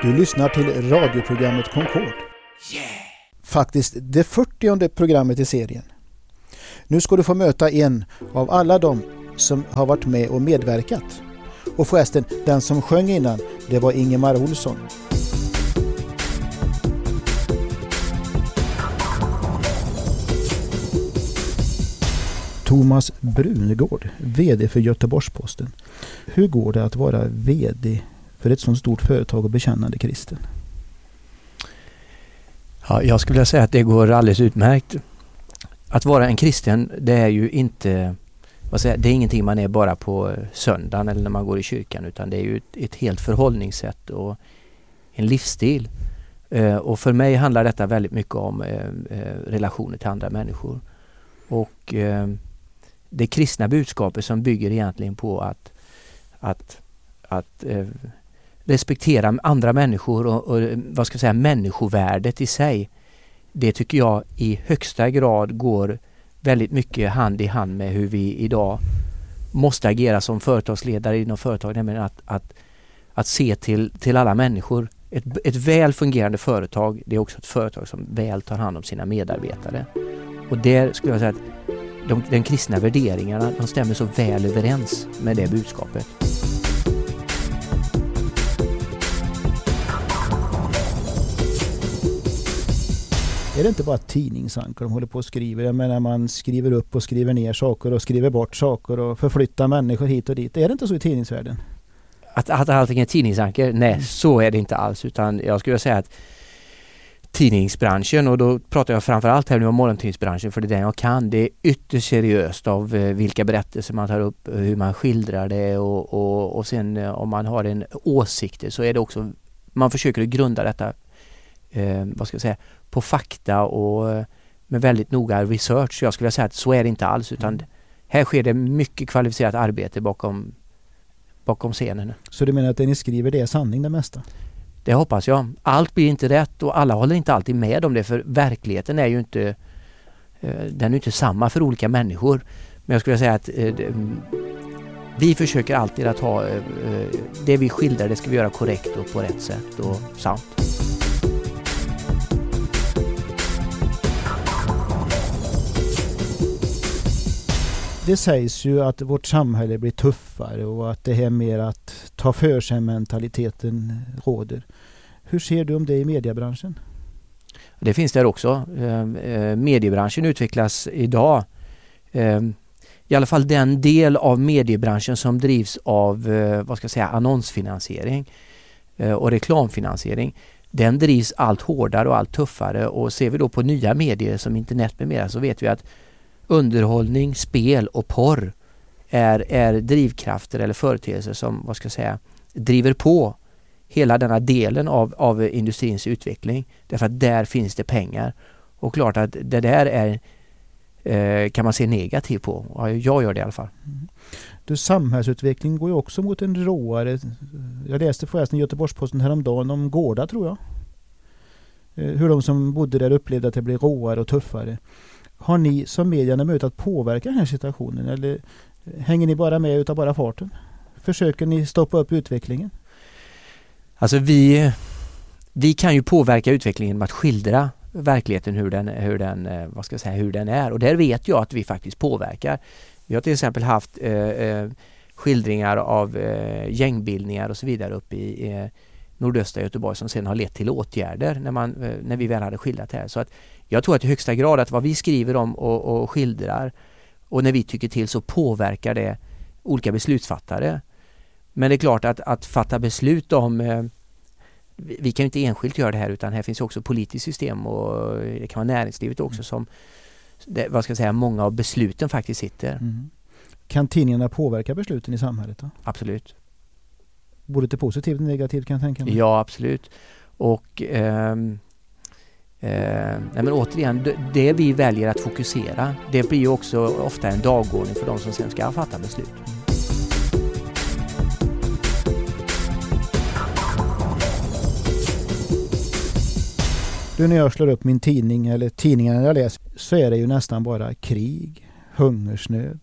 Du lyssnar till radioprogrammet Concord. Yeah! Faktiskt det 40:e programmet i serien. Nu ska du få möta en av alla de som har varit med och medverkat. Och förresten, den som sjöng innan, det var Ingemar Olsson. Thomas Brunegård, vd för Göteborgs-Posten. Hur går det att vara vd för ett sådant stort företag och bekännande kristen? Ja, jag skulle vilja säga att det går alldeles utmärkt. Att vara en kristen, det är ju inte, det är ingenting man är bara på söndagen eller när man går i kyrkan, utan det är ju ett helt förhållningssätt och en livsstil. Och för mig handlar detta väldigt mycket om relationer till andra människor. Och det kristna budskapet som bygger egentligen på att respektera andra människor och människovärdet i sig, det tycker jag i högsta grad går väldigt mycket hand i hand med hur vi idag måste agera som företagsledare inom företag, nämligen att se till alla människor. Ett väl fungerande företag, det är också ett företag som väl tar hand om sina medarbetare. Och där skulle jag säga att de kristna värderingarna, de stämmer så väl överens med det budskapet. Är det inte bara tidningsankor de håller på och skriver? Jag menar, man skriver upp och skriver ner saker och skriver bort saker och förflyttar människor hit och dit. Är det inte så i tidningsvärlden? Att allting är tidningsankor? Nej, så är det inte alls. Utan jag skulle säga att tidningsbranschen, och då pratar jag framförallt här nu om morgontidningsbranschen för det är den jag kan, det är ytterst seriöst av vilka berättelser man tar upp, hur man skildrar det och sen om man har en åsikt så är det också, man försöker grunda detta på fakta och med väldigt noga research. Jag skulle säga att så är det inte alls, utan här sker det mycket kvalificerat arbete bakom scenen. Så du menar att det ni skriver, det är sanning det mesta? Det hoppas jag. Allt blir inte rätt och alla håller inte alltid med om det, för verkligheten är ju inte den är inte samma för olika människor. Men jag skulle säga att vi försöker alltid att ha det vi skildrar, det ska vi göra korrekt och på rätt sätt och sant. Det sägs ju att vårt samhälle blir tuffare och att det här med att ta för sig mentaliteten råder. Hur ser du om det i mediebranschen? Det finns där också. Mediebranschen utvecklas idag. I alla fall den del av mediebranschen som drivs av annonsfinansiering och reklamfinansiering. Den drivs allt hårdare och allt tuffare, och ser vi då på nya medier som internet med mera, så vet vi att underhållning, spel och porr är drivkrafter eller företeelser som driver på hela denna delen av industrins utveckling, därför att där finns det pengar. Och klart att det där kan man se negativt på. Jag gör det i alla fall. Samhällsutveckling går ju också mot en råare. Jag läste förresten i Göteborgs-Posten häromdagen om Gårda, tror jag. Hur de som bodde där upplevde att det blev råare och tuffare. Har ni som medierna möjlighet att påverka den här situationen, eller hänger ni bara med utav bara farten? Försöker ni stoppa upp utvecklingen? Alltså vi kan ju påverka utvecklingen med att skildra verkligheten hur den är, och där vet jag att vi faktiskt påverkar. Vi har till exempel haft skildringar av gängbildningar och så vidare uppe i nordöstra Göteborg som sen har lett till åtgärder när vi väl hade skildrat det här. Så att jag tror att i högsta grad att vad vi skriver om och skildrar, och när vi tycker till, så påverkar det olika beslutsfattare. Men det är klart att fatta beslut om, vi kan ju inte enskilt göra det här, utan här finns också politiskt system och det kan vara näringslivet också som många av besluten faktiskt sitter. Mm. Kan tidningarna påverka besluten i samhället då? Absolut. Både till positivt och negativt, kan jag tänka mig. Ja, absolut. Och men återigen, det vi väljer att fokusera, det blir ju också ofta en dagordning för de som sen ska fatta beslut. Du, när jag slår upp min tidning eller tidningarna jag läser, så är det ju nästan bara krig, hungersnöd,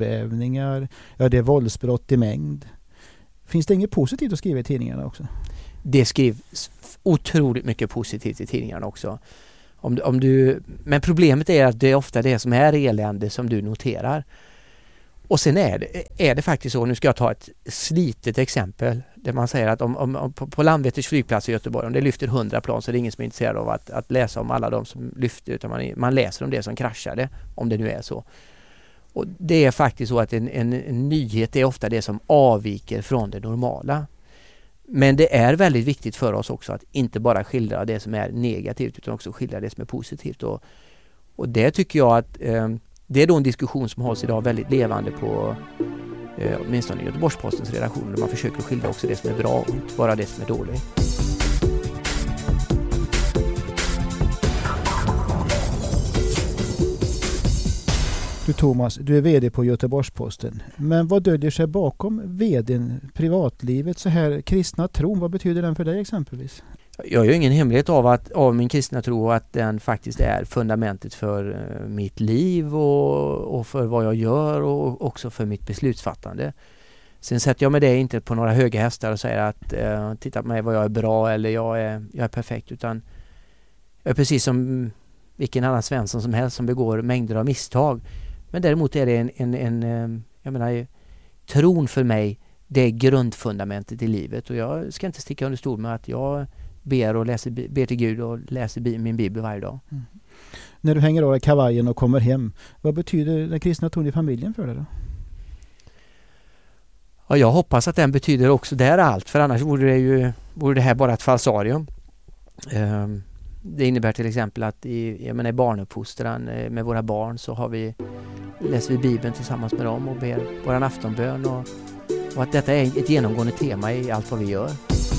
jordbävningar, det är våldsbrott i mängd. Finns det inget positivt att skriva i tidningarna också? Det skrivs otroligt mycket positivt i tidningarna också. Men problemet är att det är ofta det som är elände som du noterar. Och sen är det faktiskt så, nu ska jag ta ett slitet exempel, där man säger att om på Landvetters flygplats i Göteborg, om det lyfter 100 plan, så är det ingen som är intresserad av att läsa om alla de som lyfter, utan man läser om det som kraschade, om det nu är så. Och det är faktiskt så att en nyhet är ofta det som avviker från det normala. Men det är väldigt viktigt för oss också att inte bara skildra det som är negativt, utan också skildra det som är positivt. Och det tycker jag att det är då en diskussion som hålls idag väldigt levande på åtminstone Göteborgs-Postens redaktion, där man försöker skildra också det som är bra och inte bara det som är dåligt. Du Thomas, du är vd på Göteborgs-Posten. Men vad döljer sig bakom vdn, privatlivet, så här kristna tron? Vad betyder den för dig exempelvis? Jag gör ingen hemlighet av min kristna tro, att den faktiskt är fundamentet för mitt liv och för vad jag gör och också för mitt beslutsfattande. Sen sätter jag med det inte på några höga hästar och säger att titta på mig vad jag är bra eller jag är perfekt, utan jag är precis som vilken annan Svensson som helst som begår mängder av misstag. Men däremot är det jag menar, tron för mig, det är grundfundamentet i livet, och jag ska inte sticka under stol med att jag ber till Gud och läser min bibel varje dag. Mm. När du hänger av i kavajen och kommer hem, vad betyder den kristna tron i familjen för dig då? Ja, jag hoppas att den betyder också där allt, för annars vore det här bara ett falsarium. Det innebär till exempel att i barnuppfostran med våra barn så läser vi Bibeln tillsammans med dem och ber våran aftonbön, och att detta är ett genomgående tema i allt vad vi gör.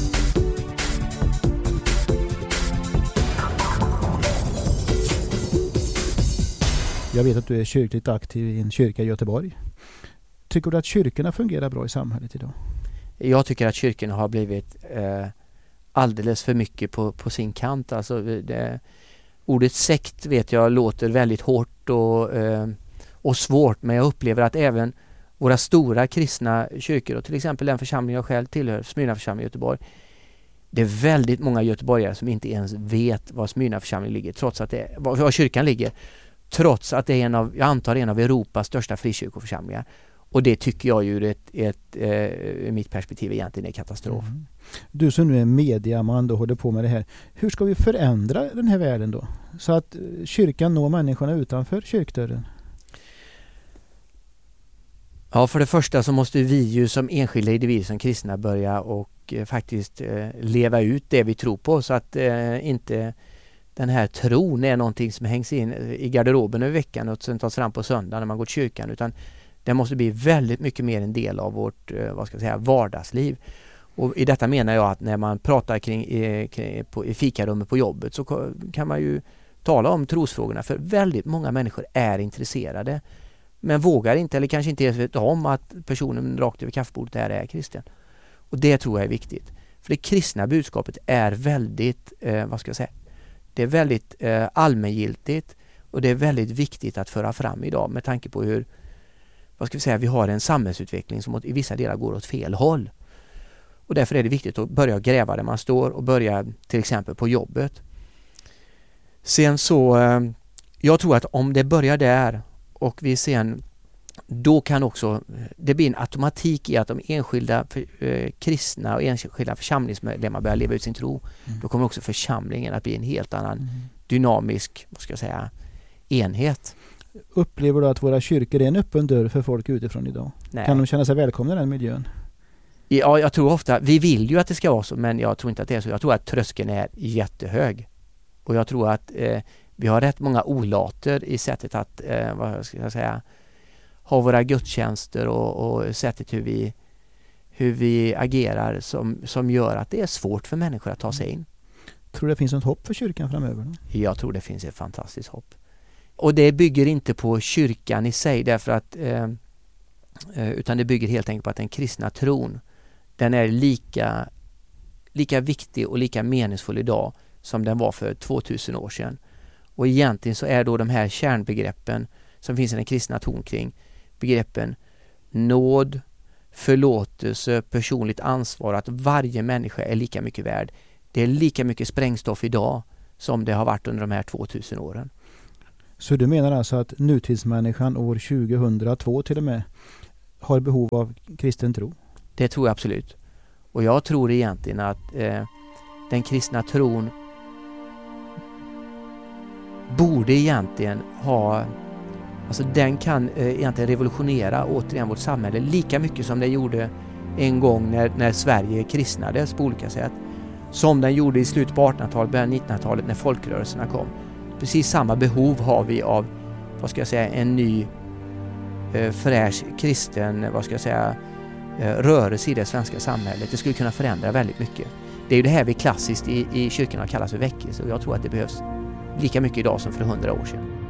Jag vet att du är kyrkligt aktiv i en kyrka i Göteborg. Tycker du att kyrkorna fungerar bra i samhället idag? Jag tycker att kyrkorna har blivit alldeles för mycket på sin kant. Alltså ordet sekt vet jag låter väldigt hårt och svårt, men jag upplever att även våra stora kristna kyrkor, och till exempel den församling jag själv tillhör, Smyrna församling i Göteborg, det är väldigt många göteborgare som inte ens vet var Smyrna församling ligger, trots att var kyrkan ligger, trots att det är jag antar en av Europas största frikyrkoförsamlingar. Och det tycker jag ju ur mitt perspektiv egentligen är katastrof. Mm. Du som nu är mediaman och håller på med det här, hur ska vi förändra den här världen då? Så att kyrkan når människorna utanför kyrkdörren? Ja, för det första så måste vi ju som enskilda individer, som kristna, börja och faktiskt leva ut det vi tror på, så att inte den här tron är någonting som hängs in i garderoben över veckan och sen tas fram på söndag när man går till kyrkan, utan det måste bli väldigt mycket mer en del av vårt vardagsliv. Och i detta menar jag att när man pratar kring i fikarummet på jobbet, så kan man ju tala om trosfrågorna, för väldigt många människor är intresserade men vågar inte, eller kanske inte vet om att personen rakt över kaffebordet är kristen. Och det tror jag är viktigt. För det kristna budskapet är väldigt det är väldigt allmängiltigt, och det är väldigt viktigt att föra fram idag med tanke på hur vi har en samhällsutveckling som i vissa delar går åt fel håll. Och därför är det viktigt att börja gräva där man står och börja till exempel på jobbet. Sen så, jag tror att om det börjar där och vi sen, då kan också det bli en automatik i att de enskilda kristna och enskilda församlingsmedlemmar börjar leva ut sin tro. Då kommer också församlingen att bli en helt annan dynamisk, enhet. Upplever du att våra kyrkor är en öppen dörr för folk utifrån idag? Nej. Kan de känna sig välkomna i den miljön? Ja, jag tror ofta, vi vill ju att det ska vara så, men jag tror inte att det är så. Jag tror att tröskeln är jättehög. Och jag tror att vi har rätt många olater i sättet att ha våra gudstjänster och sättet hur vi agerar som gör att det är svårt för människor att ta sig in. Tror du det finns något hopp för kyrkan framöver då? Jag tror det finns ett fantastiskt hopp. Och det bygger inte på kyrkan i sig, därför att utan det bygger helt enkelt på att den kristna tron, den är lika viktig och lika meningsfull idag som den var för 2000 år sedan. Och egentligen så är då de här kärnbegreppen som finns i den kristna tron kring begreppen nåd, förlåtelse, personligt ansvar, att varje människa är lika mycket värd. Det är lika mycket sprängstoff idag som det har varit under de här 2000 åren. Så du menar alltså att nutidsmänniskan år 2002 till och med har behov av kristen tro? Det tror jag absolut. Och jag tror egentligen att den kristna tron borde egentligen ha, alltså den kan egentligen revolutionera återigen vårt samhälle lika mycket som det gjorde en gång när Sverige kristnades på olika sätt. Som den gjorde i slutet på 1800-talet, början av 1900-talet när folkrörelserna kom. Precis samma behov har vi av, en ny fräsch kristen, rörelse i det svenska samhället. Det skulle kunna förändra väldigt mycket. Det är ju det här vi klassiskt i kyrkan kallas för väckelse, och jag tror att det behövs lika mycket idag som för 100 år sedan.